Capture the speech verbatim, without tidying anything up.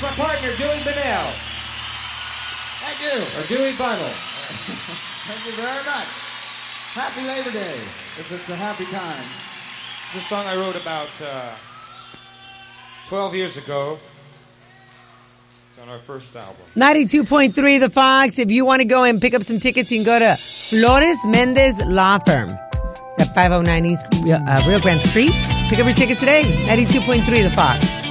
my partner, Dewey Bunnell. Thank you. Or Dewey Bunnell. Thank you very much. Happy Labor Day. It's, it's a happy time. It's a song I wrote about uh, twelve years ago. It's on our first album. ninety-two point three The Fox. If you want to go and pick up some tickets, you can go to Flores Mendez Law Firm. It's at five oh nine East uh, Rio Grande Street. Pick up your tickets today. ninety-two point three The Fox.